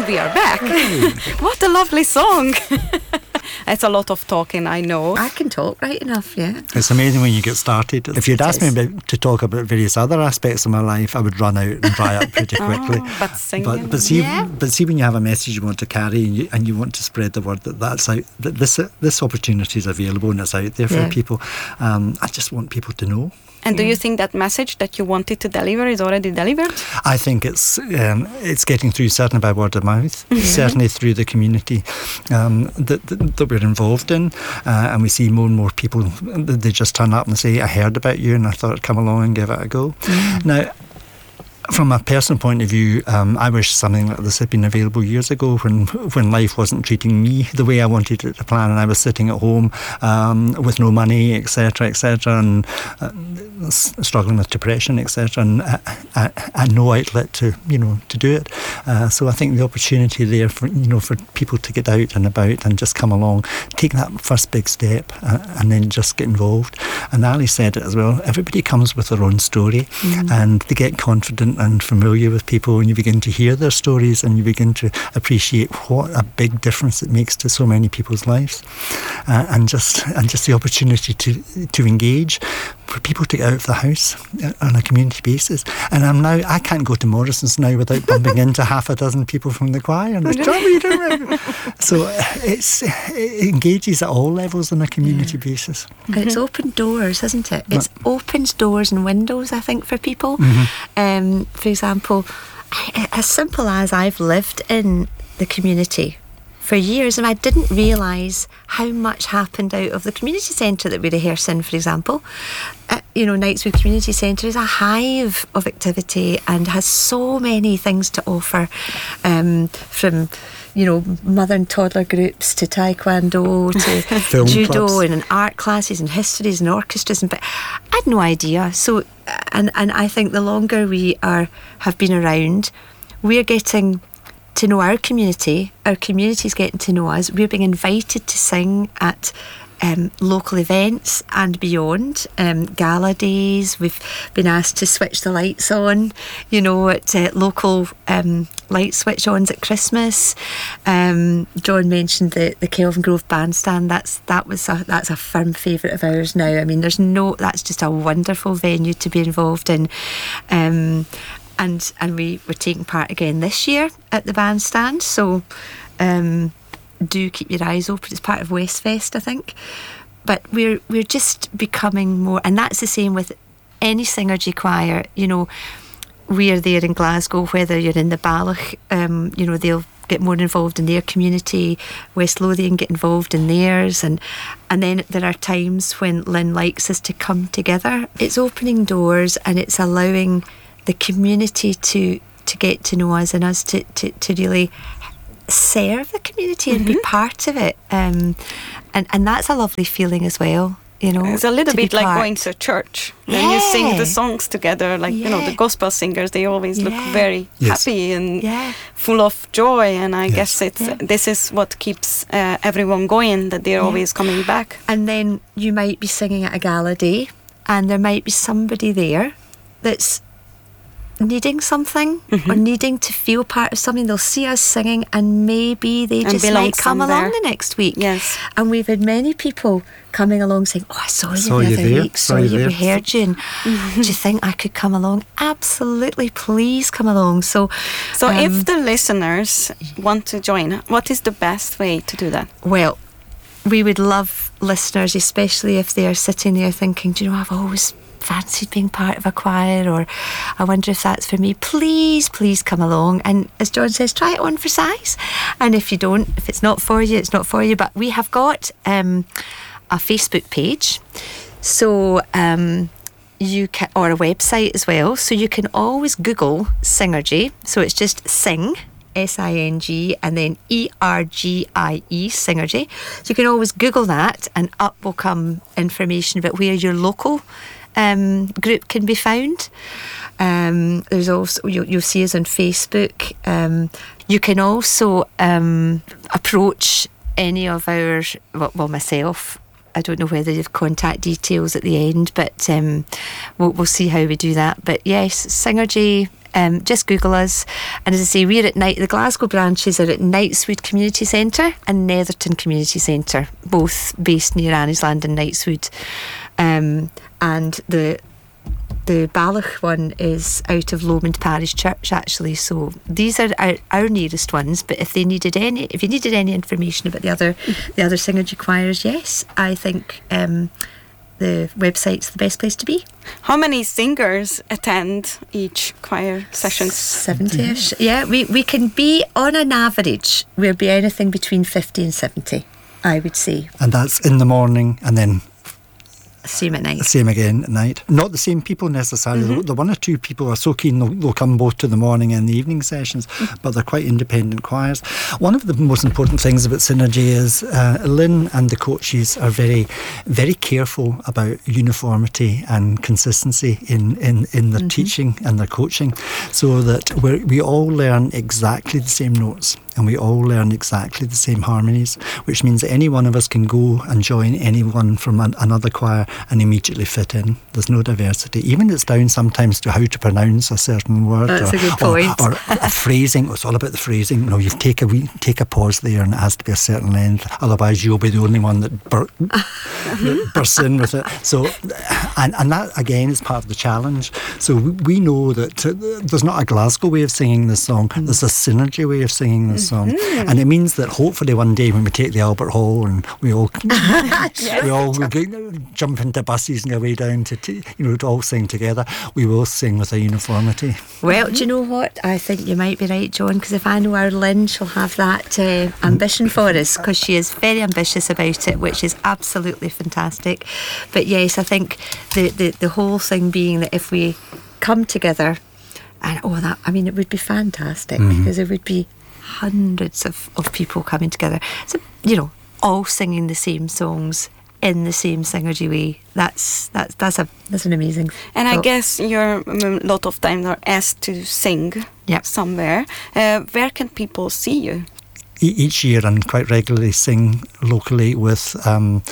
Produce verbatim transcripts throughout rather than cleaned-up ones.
And we are back. What a lovely song. It's a lot of talking, I know. I can talk right enough, yeah. It's amazing when you get started. If you'd asked me about, to talk about various other aspects of my life, I would run out and dry up pretty quickly. Oh, but singing. But, but, see, Yeah. but see, when you have a message you want to carry and you, and you want to spread the word that that's out, that this this opportunity is available and it's out there for Yeah. people, um, I just want people to know. And do you think that message that you wanted to deliver is already delivered? I think it's um, it's getting through, certainly by word of mouth, certainly through the community um, that, that that we're involved in, uh, and we see more and more people. They just turn up and say, "I heard about you, and I thought I'd come along and give it a go." Mm. Now, from a personal point of view, um, I wish something like this had been available years ago when when life wasn't treating me the way I wanted it to plan, and I was sitting at home um, with no money, et cetera, et cetera, and uh, struggling with depression, et cetera, and I, I, I had no outlet to you know to do it. Uh, so I think the opportunity there for you know for people to get out and about and just come along, take that first big step, uh, and then just get involved. And Ali said it as well. Everybody comes with their own story, mm. and they get confident and familiar with people, and you begin to hear their stories and you begin to appreciate what a big difference it makes to so many people's lives, uh, and just and just the opportunity to to engage, for people to get out of the house on a community basis. And I'm now I can't go to Morrison's now without bumping into half a dozen people from the choir and the so it's it engages at all levels on a community yeah. basis. Mm-hmm. It's opened doors, isn't it? It's no. opened doors and windows, I think, for people. Mm-hmm. Um, for example, as simple as I've lived in the community for years, and I didn't realise how much happened out of the community centre that we rehearse in, for example. Uh, you know, Knightswood Community Centre is a hive of activity and has so many things to offer, um, from you know, mother and toddler groups to taekwondo to judo clubs. And art classes and histories and orchestras, and but I had no idea. So, and and I think the longer we are have been around, we're getting to know our community. Our community's getting to know us. We're being invited to sing at Um, local events and beyond, um, gala days. We've been asked to switch the lights on, you know, at uh, local um, light switch-ons at Christmas. Um, John mentioned the, the Kelvin Grove Bandstand. That's that was a, that's a firm favourite of ours now. I mean, there's no. That's just a wonderful venue to be involved in. Um, and and we were taking part again this year at the Bandstand. So. Um, do keep your eyes open. It's part of Westfest, I think. But we're we're just becoming more, and that's the same with any Synergy choir. You know, we are there in Glasgow, whether you're in the Balloch, um, you know, they'll get more involved in their community. West Lothian get involved in theirs, and and then there are times when Lynn likes us to come together. It's opening doors, and it's allowing the community to to get to know us, and us to to, to really serve the community and mm-hmm. be part of it, um, and and that's a lovely feeling as well. You know, it's a little bit like part. going to church yeah. and you sing the songs together. Like yeah. you know, the gospel singers, they always yeah. look very yes. happy and yeah. full of joy. And I yes. guess it's yeah. this is what keeps uh, everyone going. That they're yeah. always coming back. And then you might be singing at a gala day, and there might be somebody there that's needing something mm-hmm. or needing to feel part of something. They'll see us singing, and maybe they and just might come along there. the next week. Yes. And we've had many people coming along saying, "Oh, I saw you saw the you other there. week, Saw saw you you, there." we heard you, and do you think I could come along?" Absolutely, please come along. So, So um, if the listeners want to join, what is the best way to do that? Well, we would love listeners, especially if they are sitting there thinking, "Do you know, I've always fancied being part of a choir, or I wonder if that's for me." Please, please come along. And as John says, try it on for size. And if you don't, if it's not for you, it's not for you. But we have got um, a Facebook page, so um, you can, or a website as well. So you can always Google Synergy. So it's just sing. S I N G and then E R G I E, Synergy. So you can always Google that, and up will come information about where your local um, group can be found. Um, there's also, you, you'll see us on Facebook. Um, you can also um, approach any of our, well, well myself, I don't know whether you've contact details at the end, but um, we'll, we'll see how we do that. But yes, Synergy, um, just Google us. And as I say, we're at night. The Glasgow branches are at Knightswood Community Centre and Netherton Community Centre, both based near Anniesland and Knightswood. Um, and the the Balloch one is out of Lomond Parish Church, actually. So these are our, our nearest ones. But if they needed any, if you needed any information about the other the other Synergy choirs, yes, I think um, the website's the best place to be. How many singers attend each choir sessions? seventy-ish. Yeah, we, we can be, on an average, we'll be anything between fifty and seventy, I would say. And that's in the morning and then Same at night. same again at night. Not the same people necessarily. Mm-hmm. The one or two people are so keen they'll, they'll come both to the morning and the evening sessions, mm-hmm. but they're quite independent choirs. One of the most important things about Synergy is uh, Lynn and the coaches are very, very careful about uniformity and consistency in, in, in their mm-hmm. teaching and their coaching, so that we're, we all learn exactly the same notes. And we all learn exactly the same harmonies, which means that any one of us can go and join anyone from an, another choir and immediately fit in. There's no diversity. Even it's down sometimes to how to pronounce a certain word. That's or, a good point. Or, or a phrasing. It's all about the phrasing. No, you take a wee, take a pause there, and it has to be a certain length. Otherwise, you'll be the only one that, bur- that bursts in with it. So, and, and that again is part of the challenge. So we, we know that uh, there's not a Glasgow way of singing this song. There's a Synergy way of singing this song, mm-hmm. and it means that hopefully one day when we take the Albert Hall and we all yes. we all go, jump into buses and go way down to t- you know to all sing together, we will sing with a uniformity. Well, do you know what? I think you might be right, John, because if I know our Lynn, she'll have that uh, ambition for us, because she is very ambitious about it, which is absolutely fantastic. But yes, I think the, the, the whole thing being that if we come together, and oh, that I mean, it would be fantastic, mm-hmm. because it would be hundreds of, of people coming together. So, you know, all singing the same songs in the same Synergy way. That's that's that's a that's an amazing. And I thought. guess you're a lot of times are asked to sing yep. somewhere. Uh, where can people see you? E- each year, and quite regularly, sing locally with um,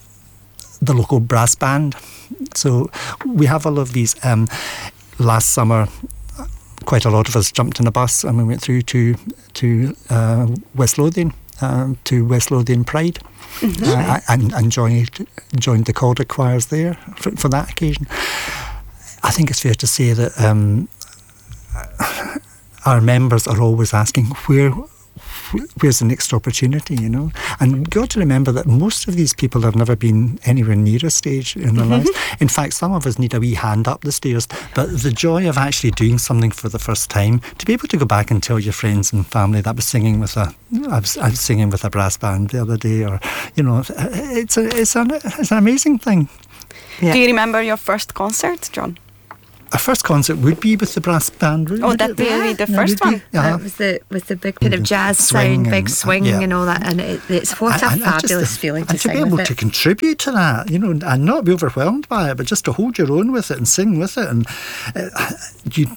the local brass band. So we have all of these. Um, last summer, quite a lot of us jumped in a bus and we went through to to uh, West Lothian, um, to West Lothian Pride, mm-hmm. uh, and, and joined joined the Calder choirs there for, for that occasion. I think it's fair to say that um, our members are always asking where. Where's the next opportunity, you know? And you've got to remember that most of these people have never been anywhere near a stage in their mm-hmm. lives. In fact, some of us need a wee hand up the stairs. But the joy of actually doing something for the first time, to be able to go back and tell your friends and family that I was singing with a, I was, I was singing with a brass band the other day, or you know, it's a, it's an, it's an amazing thing. Yeah. Do you remember your first concert, John? Our first concert would be with the brass band. Oh, that would be the first one. Yeah, with the with the big kind of jazz swing sound, big swing, yeah. and all that, and it, it's what a and, fabulous just, feeling to and sing to be able with to it. contribute to that, you know, and not be overwhelmed by it, but just to hold your own with it and sing with it, and uh, you.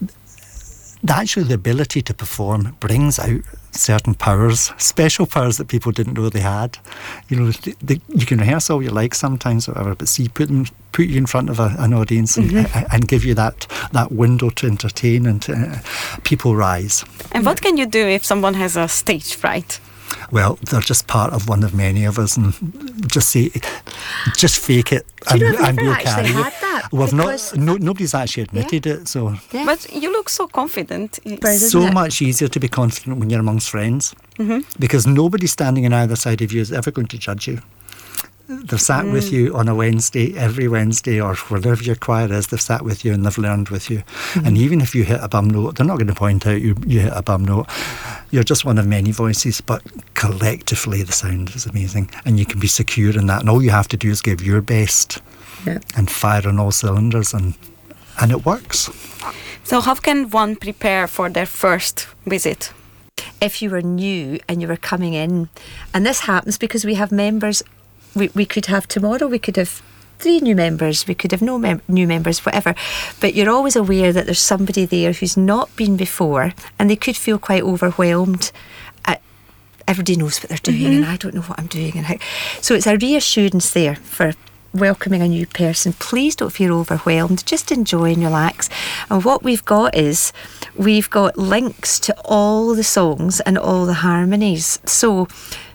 Actually, the ability to perform brings out certain powers, special powers that people didn't know they had. You know, they, they, you can rehearse all you like sometimes, or whatever, but see, put them, put you in front of a, an audience and, mm-hmm. and give you that that window to entertain, and to, uh, people rise. And what can you do if someone has a stage fright? Well, they're just part of one of many of us, and just say, just fake it, and, Do you know, I've and never we'll actually carry had it. that. We've not, no, nobody's actually admitted yeah. it, so. Yeah. But you look so confident. It's so much easier to be confident when you're amongst friends, mm-hmm. because nobody standing on either side of you is ever going to judge you. They've sat mm. with you on a Wednesday, every Wednesday, or whatever your choir is, they've sat with you and they've learned with you. Mm. And even if you hit a bum note, they're not going to point out you, you hit a bum note. You're just one of many voices, but collectively the sound is amazing. And you can be secure in that. And all you have to do is give your best yeah. and fire on all cylinders, and and it works. So how can one prepare for their first visit? If you were new and you were coming in, and this happens because we have members. We, we could have tomorrow, we could have three new members, we could have no mem- new members, whatever. But you're always aware that there's somebody there who's not been before, and they could feel quite overwhelmed at, everybody knows what they're doing, mm-hmm. and I don't know what I'm doing, and how. So it's a reassurance there for welcoming a new person. Please don't feel overwhelmed. Just enjoy and relax. And what we've got is we've got links to all the songs and all the harmonies. So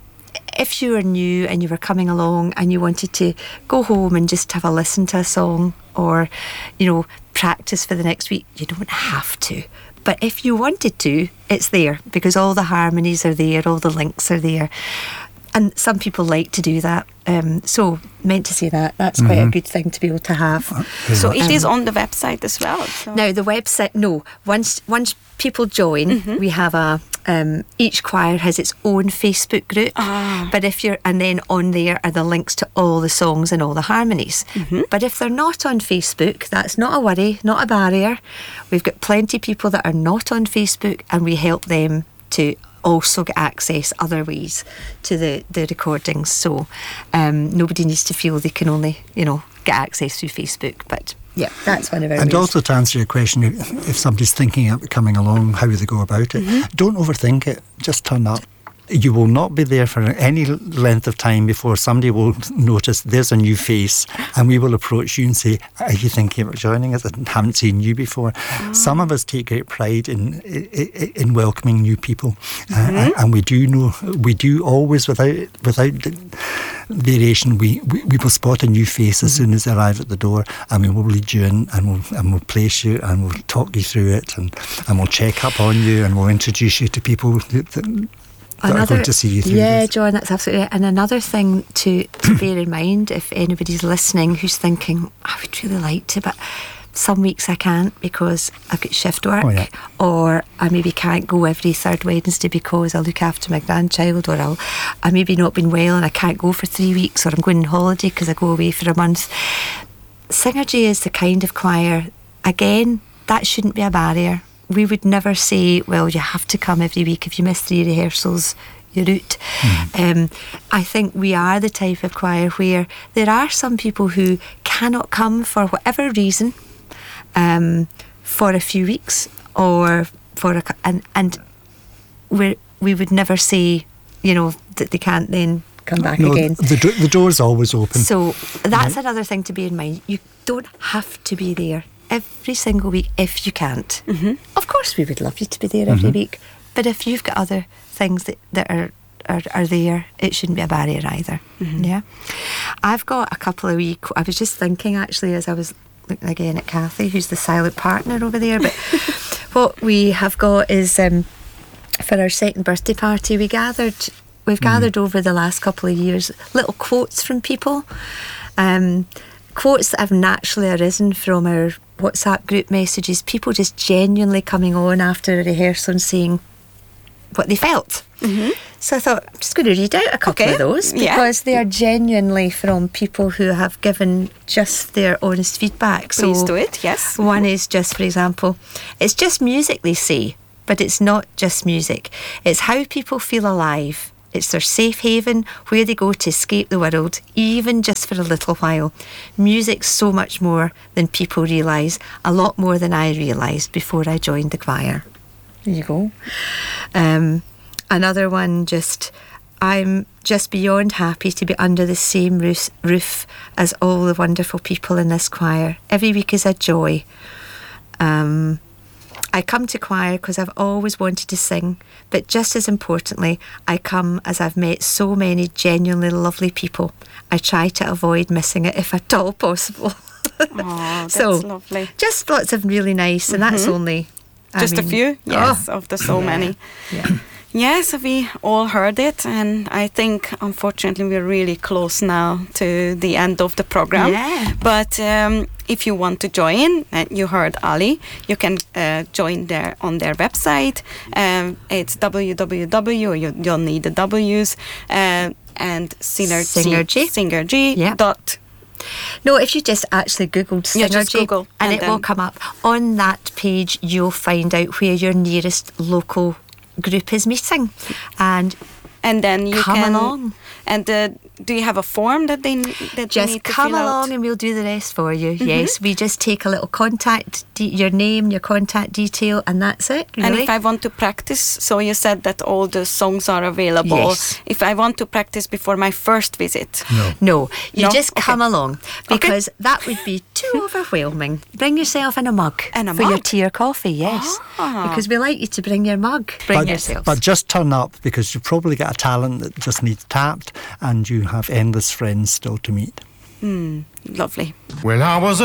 if you were new and you were coming along and you wanted to go home and just have a listen to a song, or, you know, practice for the next week, you don't have to. But if you wanted to, it's there, because all the harmonies are there, all the links are there. And some people like to do that. Um, so, meant to say that. That's mm-hmm. quite a good thing to be able to have. So, it um, is on the website as well? So. Now, the website, no. Once once people join, mm-hmm. we have a... Um, each choir has its own Facebook group. Ah. But if you're... And then on there are the links to all the songs and all the harmonies. Mm-hmm. But if they're not on Facebook, that's not a worry, not a barrier. We've got plenty of people that are not on Facebook, and we help them to... also get access other ways to the, the recordings. So um, nobody needs to feel they can only, you know, get access through Facebook. But yeah, that's one of our And ways. Also, to answer your question, if somebody's thinking of coming along, how they go about it, mm-hmm. don't overthink it. Just turn up. You will not be there for any length of time before somebody will notice there's a new face, and we will approach you and say, are you thinking about joining us? I haven't seen you before. Oh. Some of us take great pride in in, in welcoming new people, mm-hmm. uh, and we do know, we do always, without without variation, we, we, we will spot a new face as mm-hmm. soon as they arrive at the door, and we will lead you in, and we'll, and we'll place you, and we'll talk you through it, and, and we'll check up on you, and we'll introduce you to people that, that Another, to see you through yeah, this. John, that's absolutely right. And another thing to, to bear in mind, if anybody's listening who's thinking, I would really like to, but some weeks I can't because I've got shift work, oh, yeah. or I maybe can't go every third Wednesday because I look after my grandchild, or I'll, I maybe not been well and I can't go for three weeks, or I'm going on holiday because I go away for a month. Synergy is the kind of choir, again, that shouldn't be a barrier. We would never say, well, you have to come every week. If you miss three rehearsals, you're out. Mm. Um, I think we are the type of choir where there are some people who cannot come for whatever reason um, for a few weeks, or for a... And, and we we would never say, you know, that they can't then come back no, again. The, do- the door's always open. So that's right. another thing to bear in mind. You don't have to be there every single week if you can't. Mm-hmm. Of course we would love you to be there every mm-hmm. week, but if you've got other things that, that are, are are there, it shouldn't be a barrier either. Mm-hmm. Yeah, I've got a couple of wee I was just thinking actually as I was looking again at Kathy, who's the silent partner over there, but what we have got is um, for our second birthday party we gathered we've mm-hmm. gathered over the last couple of years little quotes from people, um, quotes that have naturally arisen from our WhatsApp group messages, people just genuinely coming on after a rehearsal and saying what they felt. Mm-hmm. So I thought, I'm just going to read out a couple okay. of those, because yeah. they are genuinely from people who have given just their honest feedback. Please so do it, yes. One is just, for example, it's just music, they say, but it's not just music. It's how people feel alive. It's their safe haven, where they go to escape the world, even just for a little while. Music's so much more than people realise, a lot more than I realised before I joined the choir. There you go. Um, another one, just, I'm just beyond happy to be under the same roof, roof as all the wonderful people in this choir. Every week is a joy. Um... I come to choir because I've always wanted to sing, but just as importantly, I come as I've met so many genuinely lovely people. I try to avoid missing it if at all possible. Oh, that's so, lovely. Just lots of really nice, and mm-hmm. that's only... Just I mean, a few, yes, oh, of the so yeah, many. Yeah. Yes, we all heard it, and I think, unfortunately, we're really close now to the end of the program. Yeah. But um, if you want to join, and you heard Ali, you can uh, join there on their website. Um, it's w w w, you, you'll need the W's, uh, and Synergy. Synergy. Synergy. Yeah. Dot. No, if you just actually Googled Synergy, yeah, just Google, and, and it will come up. On that page, you'll find out where your nearest local group is meeting, and and then you Come can along. And uh, do you have a form that they that you Just need to come fill along out? and we'll do the rest for you. Yes, we just take a little contact, de- your name, your contact detail, and that's it, really. And if I want to practice, so you said that all the songs are available. Yes. If I want to practice before my first visit, No. No, you No? just Okay. come along, because that would be too overwhelming. Bring yourself in a mug And a for your mug? tea or coffee, yes. Ah. Because we like you to bring your mug. Bring But, yourself. but just turn up, because you probably got a talent that just needs tapped, and you have endless friends still to meet. lovely. When I was